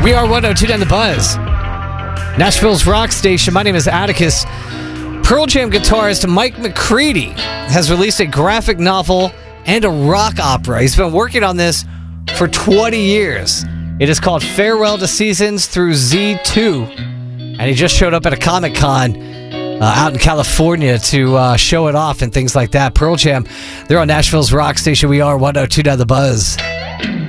We are 102 down the Buzz. Nashville's rock station. My name is Atticus. Pearl Jam guitarist Mike McCready has released a graphic novel and a rock opera. He's been working on this for 20 years. It is called Farewell to Seasons through Z2. And he just showed up at a Comic-Con out in California to show it off and things like that. Pearl Jam, they're on Nashville's rock station. We are 102 down the Buzz.